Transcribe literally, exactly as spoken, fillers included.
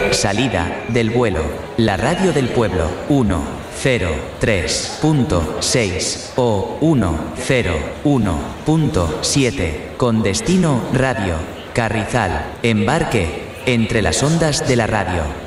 Salida del vuelo. La radio del pueblo. uno cero tres punto seis o uno cero uno punto siete. Con destino radio. Carrizal. Embarque entre las ondas de la radio.